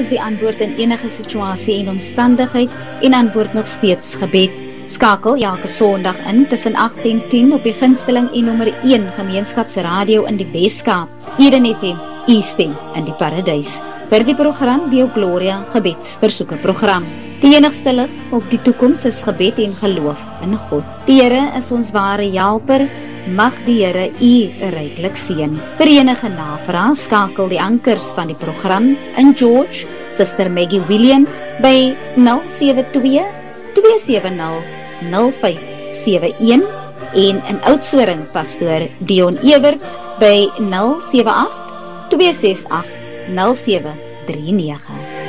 is die antwoord in enige situasie en omstandigheid en antwoord nog steeds gebed. Skakel elke Sondag in tussen 8 en 10 op die gunsteling en nommer 1 gemeenskapsradio in die Weskaap, Eden FM, u stem in die paradys. Vir die program deel Gloria gebedsversoeke program. Die enigste lig op die toekoms is gebed en geloof in God. Die Here is ons ware helper. Mag die Here u ryklik seën. Vir enige navraag skakel die ankers van die program in George, Suster Maggie Williams by 072 270 0571 en in Oudtshoorn Pastoor Dion Everts by 078 268 0739.